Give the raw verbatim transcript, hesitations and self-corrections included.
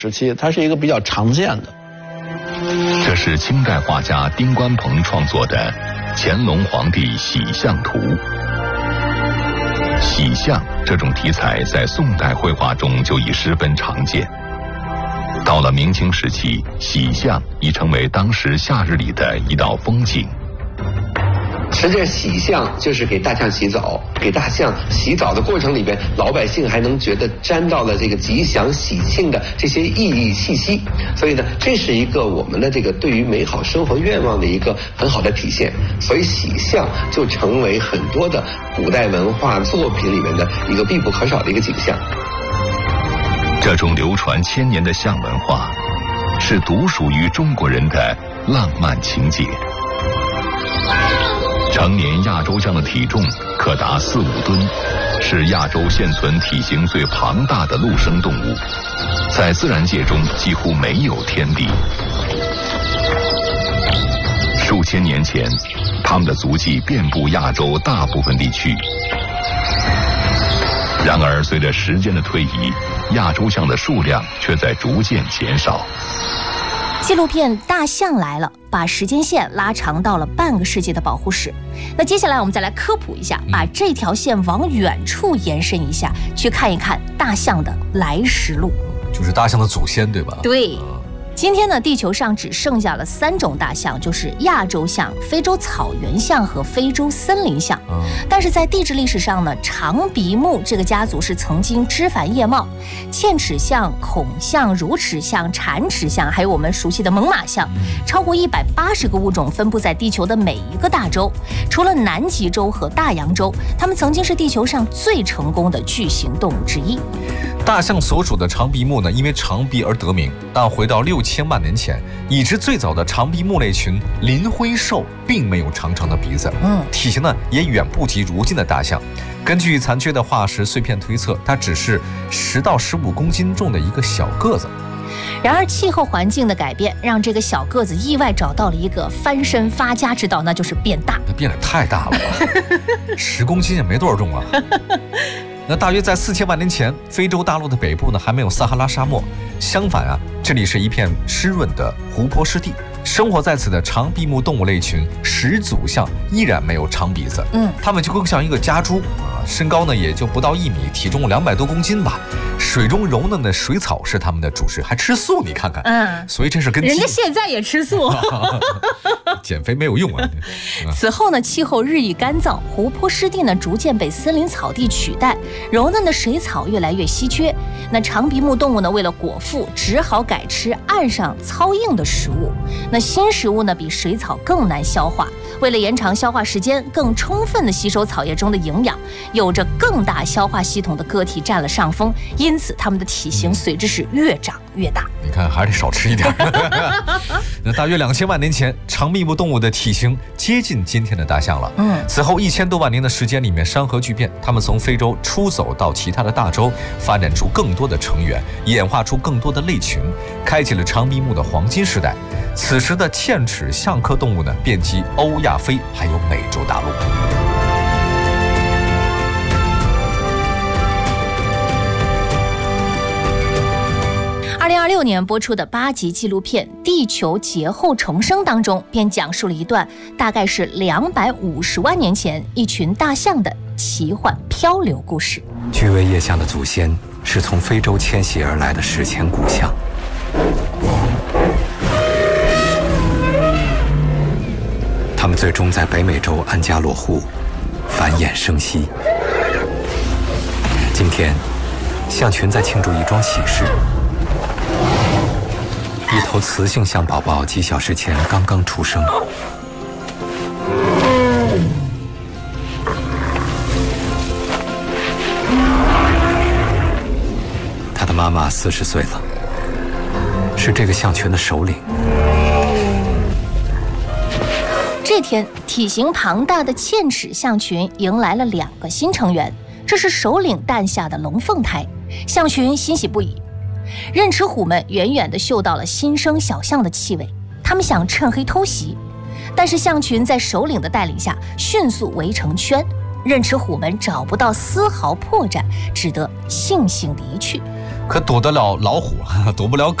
时期，它是一个比较常见的。 这是清代画家丁关鹏创作的乾隆皇帝喜相图。喜相这种题材在宋代绘画中就已十分常见。到了明清时期，喜相已成为当时夏日里的一道风景。 实际上喜相就是给大象洗澡，给大象洗澡的过程里边，老百姓还能觉得沾到了这个吉祥喜庆的这些意义气息，所以呢，这是一个我们的这个对于美好生活愿望的一个很好的体现。所以喜相就成为很多的古代文化作品里面的一个必不可少的一个景象。 这种流传千年的相文化，是独属于中国人的浪漫情节。成年亚洲象的体重可达四五吨，是亚洲现存体型最庞大的陆生动物，在自然界中几乎没有天敌。数千年前，它们的足迹遍布亚洲大部分地区。然而，随着时间的推移，亚洲象的数量却在逐渐减少。 纪录片《大象来了》把时间线拉长到了半个世纪的保护史。那接下来我们再来科普一下，把这条线往远处延伸一下，去看一看大象的来时路， 就是大象的祖先，对吧？ 对。今天呢，地球上只剩下了三种大象，就是亚洲象、非洲草原象和非洲森林象。嗯、但是在地质历史上呢，长鼻目这个家族是曾经枝繁叶茂，嵌齿象、孔象、乳齿象、铲齿象，还有我们熟悉的猛犸象，超过一百八十个物种分布在地球的每一个大洲。除了南极洲和大洋洲，它们曾经是地球上最成功的巨型动物之一。 大象所属的长鼻目呢，因为长鼻而得名，但回到六千万年前，已知最早的长鼻目类群林灰兽并没有长长的鼻子，嗯，体型呢也远不及如今的大象。根据残缺的化石碎片推测，它只是十到十五公斤重的一个小个子。 然而气候环境的改变让这个小个子意外找到了一个翻身发家之道，那就是变大。 它变得太大了吧，十公斤也没多少重啊。那大约在四千万年前，非洲大陆的北部呢还没有撒哈拉沙漠，相反啊，这里是一片湿润的湖泊湿地。生活在此的长鼻目动物类群始祖象依然没有长鼻子，嗯，它们就更像一个家猪啊，身高呢也就不到一米，体重两百多公斤吧。水中柔嫩的水草是它们的主食，还吃素，你看看，嗯，所以这是跟人家现在也吃素， 减肥没有用啊。 此后呢，气候日益干燥，湖泊湿地呢逐渐被森林草地取代，柔嫩的水草越来越稀缺。那长鼻目动物呢，为了果腹，只好改吃岸上糙硬的食物。那新食物呢，比水草更难消化。为了延长消化时间，更充分地吸收草叶中的营养，有着更大消化系统的个体占了上风，因此它们的体型随之是越长越大。 你看，还是得少吃一点。那大约两千万年前，长鼻目动物的体型接近今天的大象了。嗯，此后一千多万年的时间里面，山河巨变，它们从非洲出走到其他的大洲，发展出更多的成员，演化出更多的类群，开启了长鼻目的黄金时代。此时的嵌齿象科动物呢，遍及欧亚非还有美洲大陆。 二零二六年播出的八集纪录片《地球劫后重生》当中，便讲述了一段大概是两百五十万年前一群大象的奇幻漂流故事。 巨尾叶象的祖先是从非洲迁徙而来的史前古象，它们最终在北美洲安家落户，繁衍生息。今天，象群在庆祝一桩喜事。一头雌性象宝宝几小时前刚刚出生，他的妈妈四十岁了，是这个象群的首领。 这天，体型庞大的嵌齿象群迎来了两个新成员，这是首领诞下的龙凤胎，象群欣喜不已。认齿虎们远远地嗅到了新生小象的气味，他们想趁黑偷袭，但是象群在首领的带领下迅速围成圈，认齿虎们找不到丝毫破绽，只得悻悻离去。 可躲得了老虎，躲不了